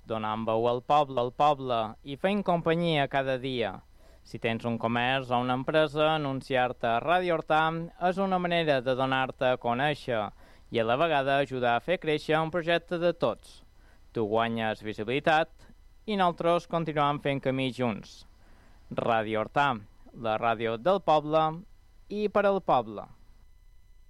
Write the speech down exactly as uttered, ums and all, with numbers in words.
donant veu al poble, al poble i fent companyia cada dia. Si tens un comerç o una empresa, anunciar-te a Ràdio Hortà és una manera de donar-te a conèixer i a la vegada ajudar a fer créixer un projecte de tots. Tu guanyes visibilitat i nosaltres continuem fent camí junts. Ràdio Hortà, la ràdio del poble i per al poble.